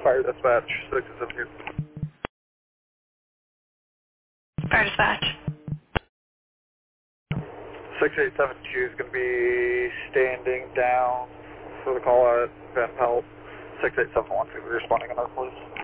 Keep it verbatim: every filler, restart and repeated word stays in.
Fire dispatch, six eight seven two. Fire dispatch. six eight seven two is going to be standing down for the call at Van Pelt. six eight seven one, so we're responding on our police.